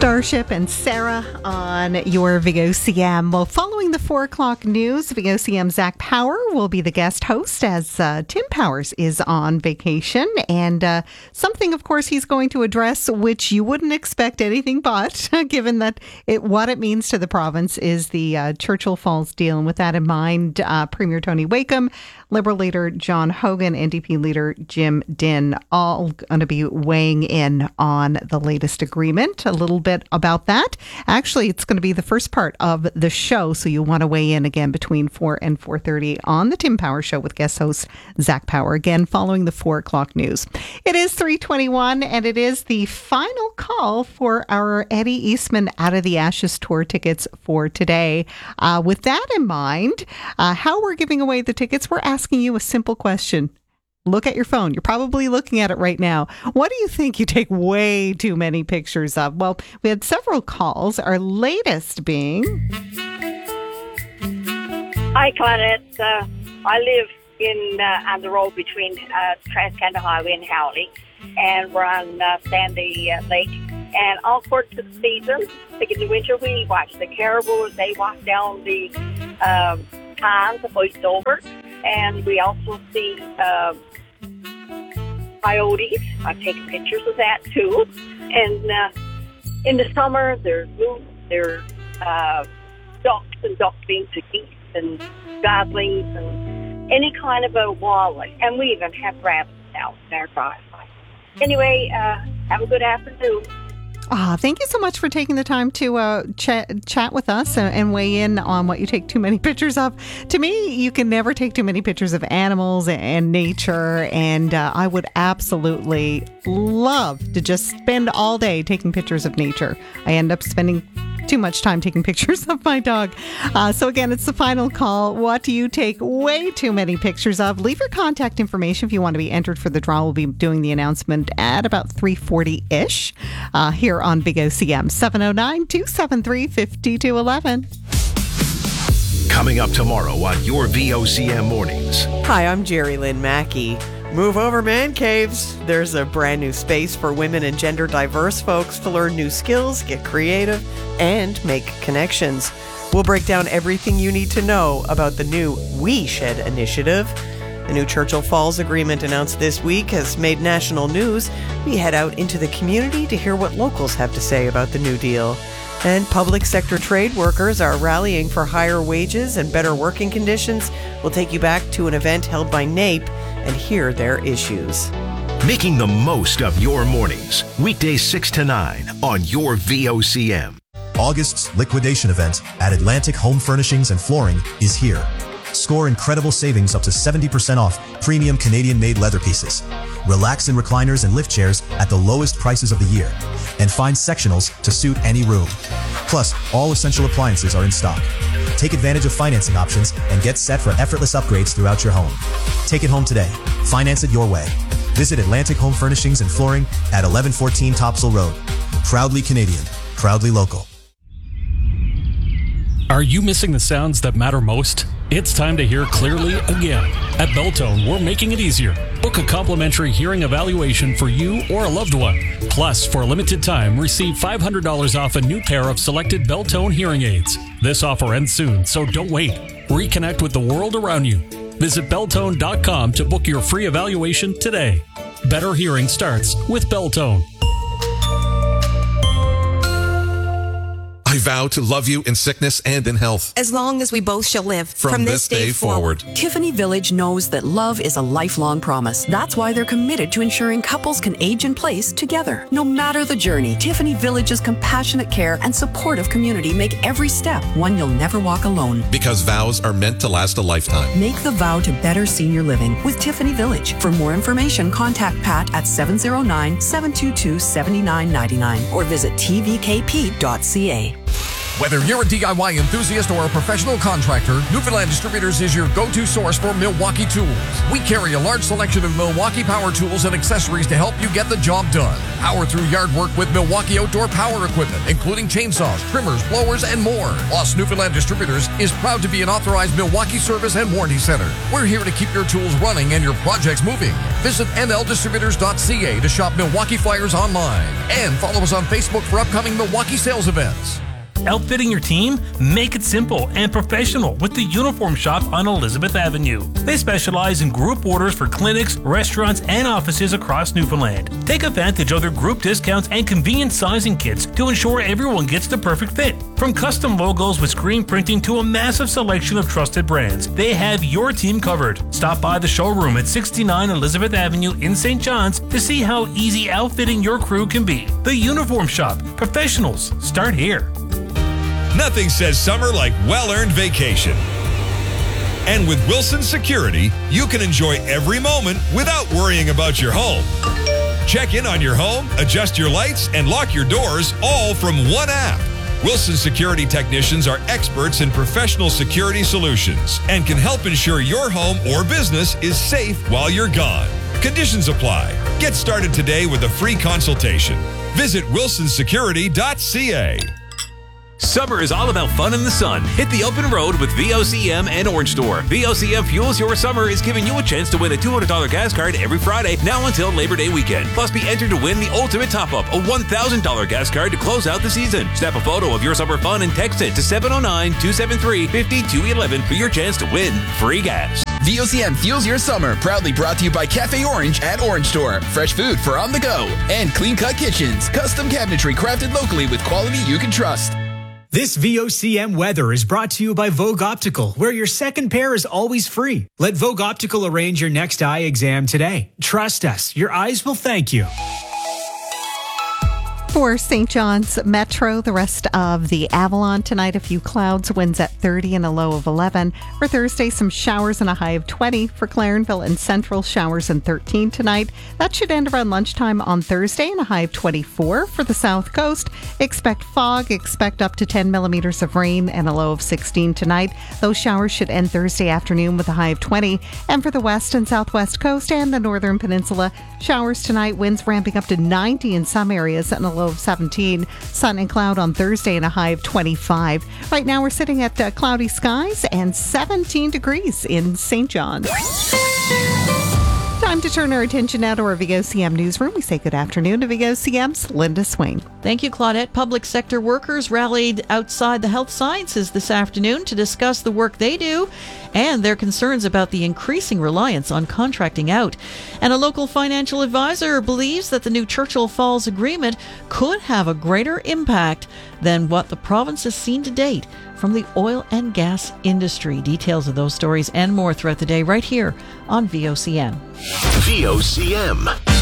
Starship and Sarah on your VOCM. Well, following the 4 o'clock news, VOCM Zach Power will be the guest host as Tim Powers is on vacation. And something, of course, he's going to address, which you wouldn't expect anything but, given that what it means to the province is the Churchill Falls deal. And with that in mind, Premier Tony Wakeham, Liberal leader John Hogan, NDP leader Jim Dinn, all going to be weighing in on the latest agreement. A little bit about that. Actually, it's going to be the first part of the show, so you'll want to weigh in again between 4 and 4:30 on the Tim Power Show with guest host Zach Power, again following the 4 o'clock news. It is 3:21, and it is the final call for our Eddie Eastman Out of the Ashes tour tickets for today. With that in mind, how we're giving away the tickets, we're asking you a simple question. Look at your phone. You're probably looking at it right now. What do you think you take way too many pictures of? Well, we had several calls. Our latest being... Hi, Claudette. I live on the road between Trans-Canada Highway and Howley, and we're on Sandy Lake. And all sorts of seasons, like in the winter, we watch the caribou as they walk down the ponds hoist over. And we also see coyotes. I've taken pictures of that too. And in the summer, there's moose, there's ducks and ducklings and geese and goslings and any kind of a walleye. And we even have rabbits now in our driveway. Anyway, have a good afternoon. Thank you so much for taking the time to chat with us and weigh in on what you take too many pictures of. To me, you can never take too many pictures of animals and nature, and I would absolutely love to just spend all day taking pictures of nature. I end up spending too much time taking pictures of my dog. So again, it's the final call. What do you take way too many pictures of? Leave your contact information if you want to be entered for the draw. We'll be doing the announcement at about 3:40-ish here on Big OCM. 709-273-5211. Coming up tomorrow on your VOCM Mornings. Hi, I'm Jerry Lynn Mackey. Move over, man caves. There's a brand new space for women and gender diverse folks to learn new skills, get creative, and make connections. We'll break down everything you need to know about the new We Shed initiative. The new Churchill Falls agreement announced this week has made national news. We head out into the community to hear what locals have to say about the new deal. And public sector trade workers are rallying for higher wages and better working conditions. We'll take you back to an event held by NAPE and hear their issues. Making the most of your mornings. Weekdays 6 to 9 on your VOCM. August's liquidation event at Atlantic Home Furnishings and Flooring is here. Score incredible savings up to 70% off premium Canadian-made leather pieces. Relax in recliners and lift chairs at the lowest prices of the year. And find sectionals to suit any room. Plus, all essential appliances are in stock. Take advantage of financing options and get set for effortless upgrades throughout your home. Take it home today. Finance it your way. Visit Atlantic Home Furnishings and Flooring at 1114 Topsail Road. Proudly Canadian. Proudly local. Are you missing the sounds that matter most? It's time to hear clearly again. At Beltone, we're making it easier. Book a complimentary hearing evaluation for you or a loved one. Plus, for a limited time, receive $500 off a new pair of selected Beltone hearing aids. This offer ends soon, so don't wait. Reconnect with the world around you. Visit Beltone.com to book your free evaluation today. Better hearing starts with Beltone. I vow to love you in sickness and in health, as long as we both shall live. From this day forward. Tiffany Village knows that love is a lifelong promise. That's why they're committed to ensuring couples can age in place together. No matter the journey, Tiffany Village's compassionate care and supportive community make every step one you'll never walk alone. Because vows are meant to last a lifetime. Make the vow to better senior living with Tiffany Village. For more information, contact Pat at 709-722-7999 or visit tvkp.ca. Whether you're a DIY enthusiast or a professional contractor, Newfoundland Distributors is your go-to source for Milwaukee tools. We carry a large selection of Milwaukee power tools and accessories to help you get the job done. Power through yard work with Milwaukee outdoor power equipment, including chainsaws, trimmers, blowers, and more. Plus, Newfoundland Distributors is proud to be an authorized Milwaukee service and warranty center. We're here to keep your tools running and your projects moving. Visit nldistributors.ca to shop Milwaukee flyers online and follow us on Facebook for upcoming Milwaukee sales events. Outfitting your team? Make it simple and professional with the Uniform Shop on Elizabeth Avenue. They specialize in group orders for clinics, restaurants, and offices across Newfoundland. Take advantage of their group discounts and convenient sizing kits to ensure everyone gets the perfect fit. From custom logos with screen printing to a massive selection of trusted brands, they have your team covered. Stop by the showroom at 69 Elizabeth Avenue in St. John's to see how easy outfitting your crew can be. The Uniform Shop. Professionals start here. Nothing says summer like well-earned vacation. And with Wilson Security, you can enjoy every moment without worrying about your home. Check in on your home, adjust your lights, and lock your doors all from one app. Wilson Security technicians are experts in professional security solutions and can help ensure your home or business is safe while you're gone. Conditions apply. Get started today with a free consultation. Visit wilsonsecurity.ca. Summer is all about fun in the sun. Hit the open road with VOCM and Orange Store. VOCM Fuels Your Summer is giving you a chance to win a $200 gas card every Friday, now until Labor Day weekend. Plus, be entered to win the ultimate top-up, a $1,000 gas card to close out the season. Snap a photo of your summer fun and text it to 709-273-5211 for your chance to win free gas. VOCM Fuels Your Summer, proudly brought to you by Cafe Orange at Orange Store. Fresh food for on the go. And Clean Cut Kitchens, custom cabinetry crafted locally with quality you can trust. This VOCM weather is brought to you by Vogue Optical, where your second pair is always free. Let Vogue Optical arrange your next eye exam today. Trust us, your eyes will thank you. For St. John's Metro, the rest of the Avalon tonight, a few clouds, winds at 30 and a low of 11. For Thursday, some showers and a high of 20. For Clarenville and Central, showers and 13 tonight. That should end around lunchtime on Thursday and a high of 24. For the South Coast, expect fog, expect up to 10 millimeters of rain and a low of 16 tonight. Those showers should end Thursday afternoon with a high of 20. And for the West and Southwest Coast and the Northern Peninsula, showers tonight, winds ramping up to 90 in some areas and a low of 17. Sun and cloud on Thursday and a high of 25. Right now we're sitting at cloudy skies and 17 degrees in St. John's. Time to turn our attention now to our VOCM newsroom. We say good afternoon to VOCM's Linda Swing. Thank you, Claudette. Public sector workers rallied outside the health sciences this afternoon to discuss the work they do and their concerns about the increasing reliance on contracting out. And a local financial advisor believes that the new Churchill Falls agreement could have a greater impact than what the province has seen to date from the oil and gas industry. Details of those stories and more throughout the day right here on VOCM. VOCM.